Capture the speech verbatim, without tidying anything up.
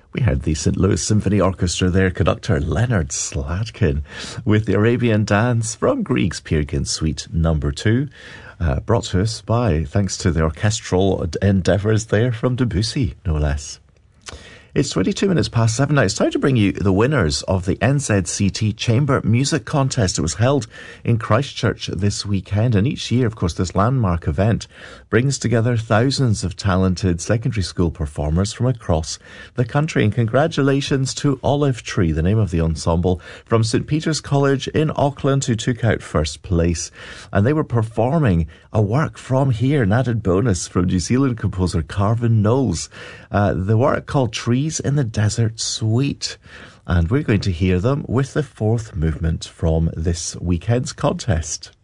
We heard the Saint Louis Symphony Orchestra there, conductor Leonard Slatkin, with the Arabian Dance from Grieg's Peer Gynt Suite number two, uh, brought to us by, thanks to the orchestral endeavours there from Debussy, no less. It's twenty-two minutes past seven now. It's time to bring you the winners of the N Z C T Chamber Music Contest. It was held in Christchurch this weekend, and each year, of course, this landmark event brings together thousands of talented secondary school performers from across the country. And congratulations to Olive Tree, the name of the ensemble, from Saint Peter's College in Auckland, who took out first place. And they were performing a work from here, an added bonus from New Zealand composer Carvin Knowles. Uh, the work called Trees in the Desert Suite. And we're going to hear them with the fourth movement from this weekend's contest.